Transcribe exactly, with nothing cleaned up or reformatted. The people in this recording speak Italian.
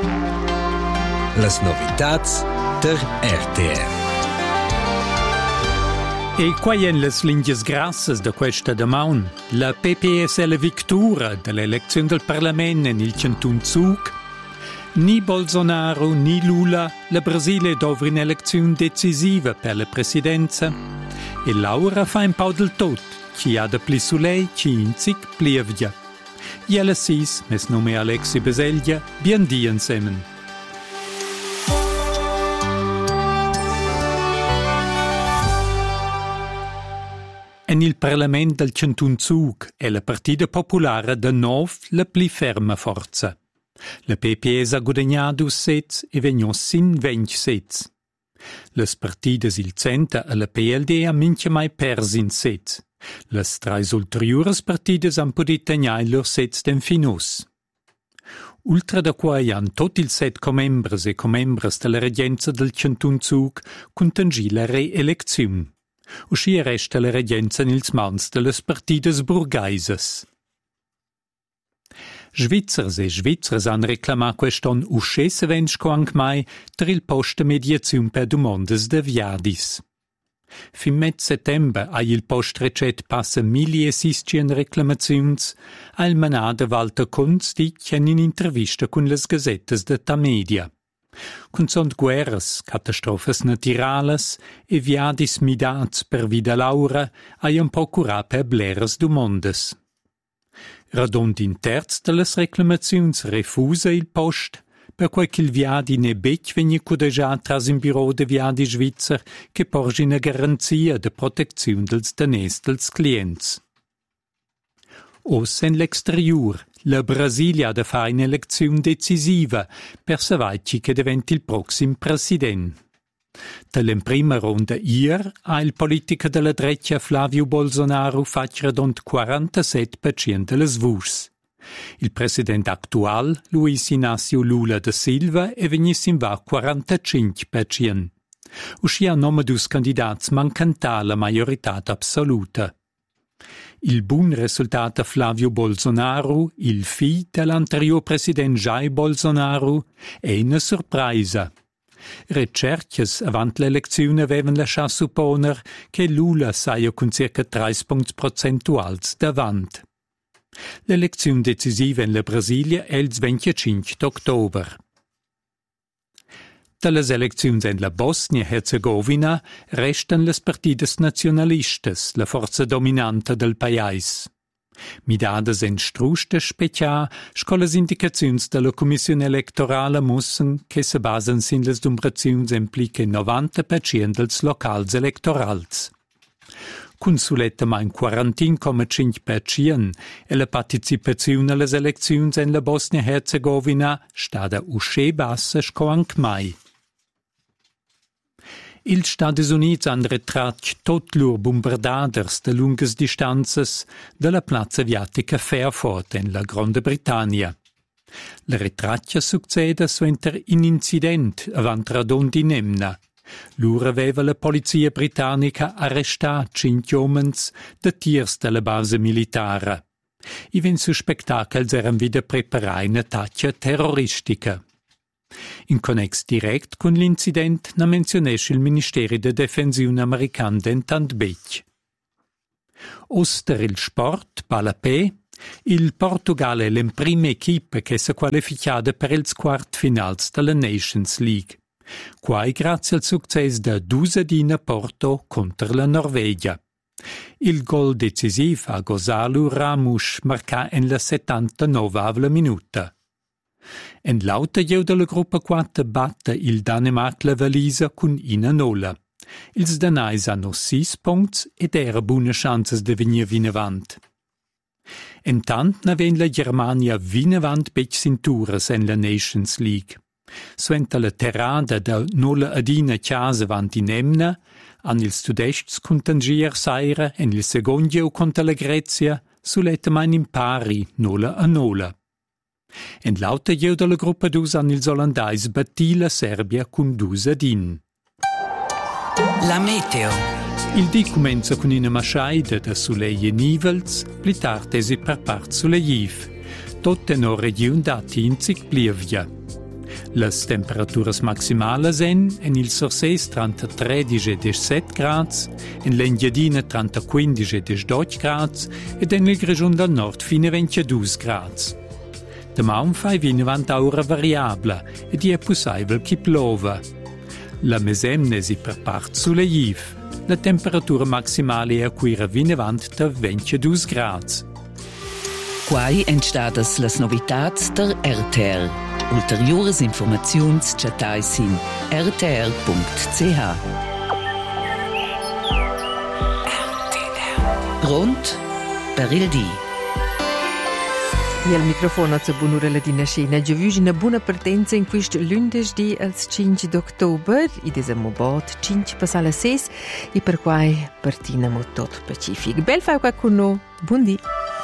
Las novitats der R T R. E quai en las linges grassas de questa damaun, la P P S L victura dell'elezione del Parlamento in il Cantun Zug, ni Bolsonaro ni Lula, la Brasile dovra un'elezione decisiva per la presidenza, e Laura fa un po' del tot, chi ha da pli soleil, chi in zic plievia. E alla sis, mes nome Alexi Beselgia, bien di insieme. En il Parlament del Cantun Zug è la Partita Popolare de nov la pli ferma forza. La P P S ha guadagnato sets e vegno sin venti sets. Las partidas il Centa e la P L D ha mincha mai persi in sets. Las trais ulteriores partidas han podit tegnai lor sets den finus. Ultra da quai han tot il set comembres e comembres della regenza del Cantun Zug contengì la re-elezione. Usci resta la regenza nils mans de las partidas burgaises. Svizzers e Svizzers han reclamà queston usce se vensch anche mai per il post mediazione per domandas de viadis. Fin met settembre ha il post recet passa mili e siscien reclamaziuns al manada Walter Kunz dicen in intervista con las gazettes de Tamedia. Con sont guerras, catastrofes naturales e viadis midats per vida laura haian procurà per bleras du mondes. Radond in terz de las reclamaziuns refusa il post, per quai qu'il viadi ne bec vegni cudegià tras in bureau de viadi svizzer che porgi una garanzia de protezione dels danès dels clients. Os en l'exterior, la Brasilia ha da fare un'elezione decisiva per savaici che diventi il prossimo presidente. Dalla prima ronda ier ha il politico della dreccia Flavio Bolsonaro fatto rond quarantasette per cento delle voci. Il presidente attuale, Luis Inácio Lula da Silva, è venuto in va quarantacinque per cento. Usci a nome dos candidati mancantà la maggiorità assoluta. Il buon risultato Flavio Bolsonaro, il figlio dell'anterior presidente Jair Bolsonaro, è una sorpresa. Ricerches avant l'elezione avevano lasciato supponere che Lula saia con circa tre punti percentuali davanti. L'elezione decisiva in la Brasilia è il venticinque ottobre. Dalle elezioni in la Bosnia-Herzegovina restano le partidas nazionalistas, la forza dominante del paese. Midades en struste specià, sco les indicaziuns della Commissione elettorale mussen che se basen sin les numeraziuns implica novanta per cento dels locals elettorals. Consuletta ma in quarantin virgola cinque per cento e la partecipazione alle elezioni in la Bosnia-Herzegovina stada usce bassa sco anche mai. Ils Stati Uniti han retratg tot lur bombardaders de lungas distanzas de la plazza aviatica Fairford en la Grande Britannia. La retratgia succeda suenter in incident avant radon di Nemna. Lur aveva la polizia britannica arrestat cinque omens de tiers de la base militara. I ven suspectar che els eran vida preparai un'attacca terroristica. In connex direct con l'incident na mencionesce il Ministeri de Defensione american d'entant bec. Oster il sport, palapè, il Portugal è l'imprima equipe che si qualificata per ils quartfinals della Nations League. Quai grazie al successo da Dusadina Porto contro la Norvegia. Il gol decisivo a Gonzalo Ramos marcà in la settantanovesima minuta. En l'auta jeu della gruppa quattro batte il Danemark la valisa con una nola. Ils danais hanno sis punts ed era buone chances de venir vinavant. Entant n'aven la Germania vinavant bec cinturas en la Nations League. Suenta la terrada da nola adina chiasa vant in Emna, han ils studests contangier saira en il segondio contra la Grezia, suletta main impari nola a nola. En l'auta jeu della gruppa dus han ils olandais batti la Serbia con dus adin. La meteo. Il dì comincia con una maschaida da soleil e nivels, pli tard esi per part soleiiv. Totte no region dati in zic plievia. Las temperaturas maximales en, en il Sorses trentatré e diciassette gradi, in l'Engiadina trentaquinque e diciotto gradi ed en il Grigiun del Nord fino a ventidue gradi. Demà fai vina vantaura variabile ed è possibile che plova. La mesemnesi per part suleiv. La temperatura maximale è a quira vinevant da ventidue gradi. Quai entstadas las novitats der R T R. Ulteriores informaziuns chatais in r t r punct c h. Pronto per il dì. E al microfono c'è buon'ora la dinascina. Giovuggi una buona partenza in questo lunedì al cinque d'ottobre. Ed è un bot cinque passare sei e per cui partiamo tutto pacifico. Bel fai qua con noi. Buon dì.